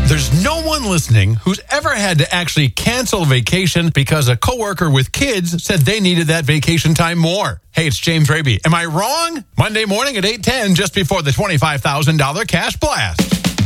There's no one listening who's ever had to actually cancel a vacation because a coworker with kids said they needed that vacation time more. Hey, it's James Raby. Am I wrong? Monday morning at 8:10, just before the $25,000 cash blast.